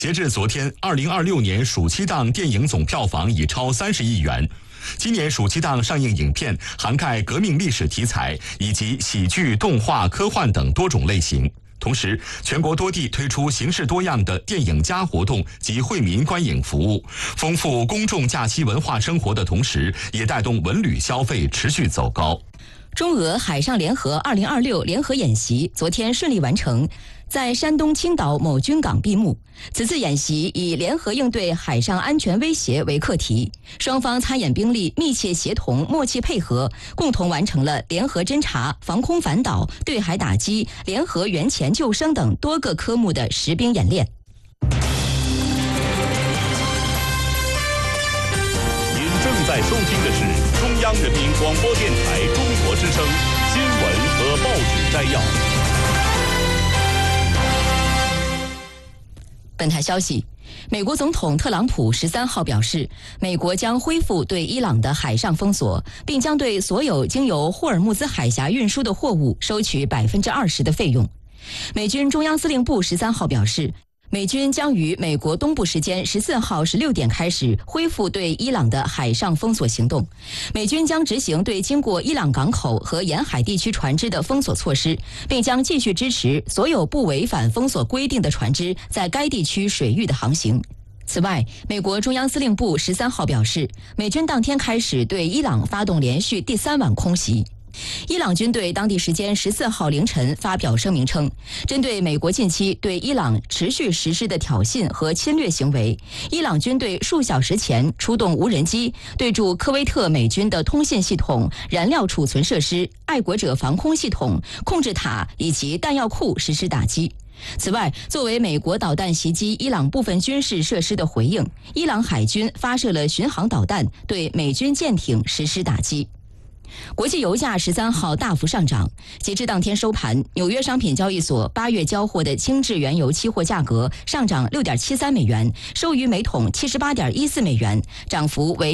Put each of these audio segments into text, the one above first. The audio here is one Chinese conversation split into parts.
截至昨天，2026年暑期档电影总票房已超30亿元。今年暑期档上映影片涵盖革命历史题材以及喜剧、动画、科幻等多种类型。同时，全国多地推出形式多样的电影加活动及惠民观影服务，丰富公众假期文化生活的同时，也带动文旅消费持续走高。 中俄海上联合2026联合演习昨天顺利完成，在山东青岛某军港闭幕。此次演习以联合应对海上安全威胁为课题，双方参演兵力密切协同、默契配合，共同完成了联合侦察、防空反导、对海打击、联合援前救生等多个科目的实兵演练。 您正在收听的是中央人民广播电台中国之声新闻和报纸摘要。 本台消息，美国总统特朗普13号表示，美国将恢复对伊朗的海上封锁，并将对所有经由霍尔木兹海峡运输的货物收取20%的费用。美军中央司令部13号表示，美军将于美国东部时间14号16点开始恢复对伊朗的海上封锁行动。美军将执行对经过伊朗港口和沿海地区船只的封锁措施，并将继续支持所有不违反封锁规定的船只在该地区水域的航行。此外，美国中央司令部13号表示，美军当天开始对伊朗发动连续第3晚空袭。伊朗军队当地时间14号凌晨发表声明称，针对美国近期对伊朗持续实施的挑衅和侵略行为，伊朗军队数小时前出动无人机对驻科威特美军的通信系统、燃料储存设施、爱国者防空系统、控制塔以及弹药库实施打击。此外，作为美国导弹袭击伊朗部分军事设施的回应，伊朗海军发射了巡航导弹对美军舰艇实施打击。国际油价13号大幅上涨，截至当天收盘，纽约商品交易所8月交货的轻质原油期货价格上涨6.73美元，收于每桶78.14美元，涨幅为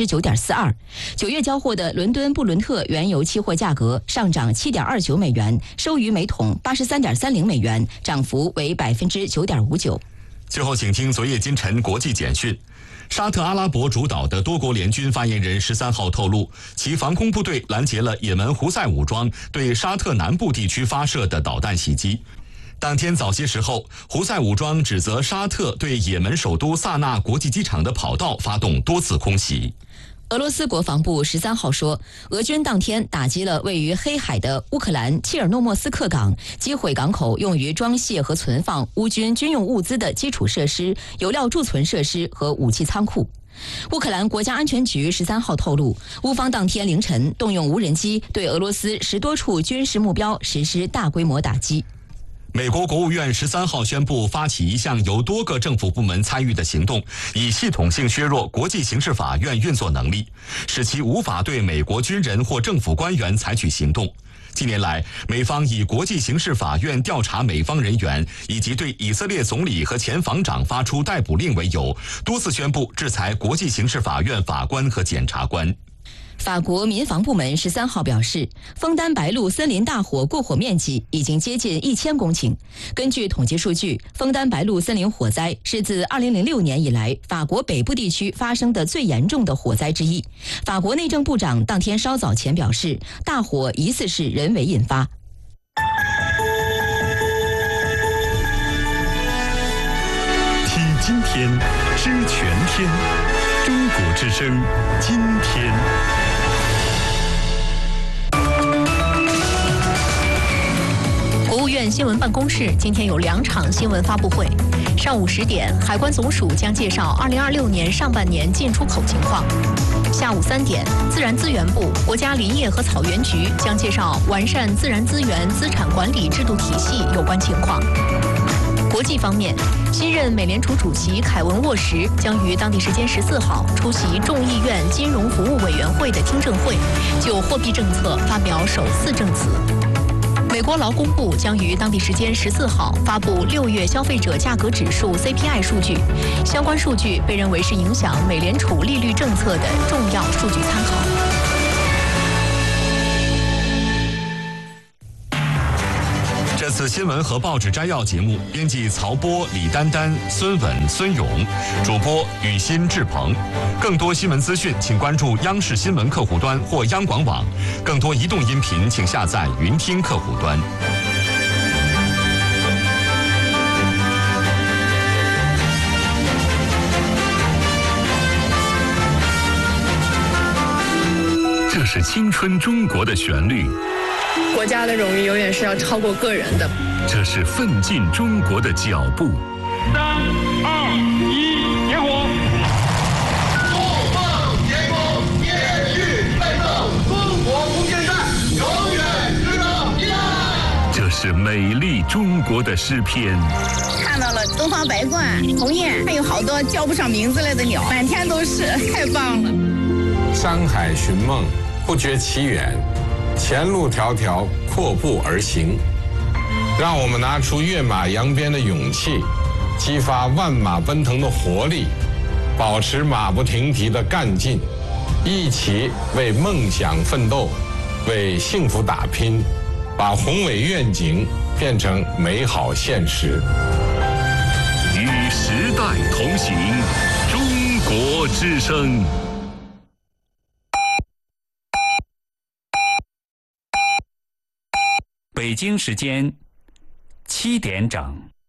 9.42%。9月交货的伦敦布伦特原油期货价格上涨7.29美元，收于每桶83.30美元，涨幅为9.59%。 最后，请听昨夜今晨国际简讯。沙特阿拉伯主导的多国联军发言人13号透露，其防空部队拦截了也门胡塞武装对沙特南部地区发射的导弹袭击。当天早些时候，胡塞武装指责沙特对也门首都萨那国际机场的跑道发动多次空袭。 俄罗斯国防部13号说，俄军当天打击了位于黑海的乌克兰切尔诺莫斯克港，击毁港口用于装卸和存放乌军军用物资的基础设施、油料贮存设施和武器仓库。乌克兰国家安全局13号透露，乌方当天凌晨动用无人机对俄罗斯10多处军事目标实施大规模打击。 美国国务院13号宣布发起一项由多个政府部门参与的行动，以系统性削弱国际刑事法院运作能力，使其无法对美国军人或政府官员采取行动。近年来，美方以国际刑事法院调查美方人员以及对以色列总理和前防长发出逮捕令为由，多次宣布制裁国际刑事法院法官和检察官。 法国民防部门13号表示，枫丹白露森林大火过火面积已经接近1000公顷。根据统计数据，枫丹白露森林火灾是自2006年以来法国北部地区发生的最严重的火灾之一。法国内政部长当天稍早前表示，大火疑似是人为引发。 听今天，知全天，中国之声，今天。 国务院新闻办公室今天有2场新闻发布会。上午10点，海关总署将介绍2026年上半年进出口情况。下午3点，自然资源部、国家林业和草原局将介绍完善自然资源资产管理制度体系有关情况。国际方面，新任美联储主席凯文沃什将于当地时间14号出席众议院金融服务委员会的听证会，就货币政策发表首次证词。美国劳工部将于当地时间14号发布6月消费者价格指数 CPI 数据，相关数据被认为是影响美联储利率政策的重要数据参考。 这次此新闻和报纸摘要节目，编辑曹波、李丹丹、孙稳、孙勇，主播雨欣、志鹏。更多新闻资讯，请关注央视新闻客户端或央广网。更多移动音频，请下载云听客户端。 这是青春中国的旋律， 国家的荣誉永远是要超过个人的。 这是奋进中国的脚步。 3、2、1，点火！不放天空，延续奋斗，中国空间站永远值得依赖。 这是美丽中国的诗篇。 看到了东方白鹳、鸿雁，还有好多叫不上名字来的鸟，满天都是，太棒了。 山海寻梦，不觉其远，前路迢迢，阔步而行。让我们拿出跃马扬鞭的勇气，激发万马奔腾的活力，保持马不停蹄的干劲，一起为梦想奋斗，为幸福打拼，把宏伟愿景变成美好现实。 与时代同行，中国之声。 北京时间7点整。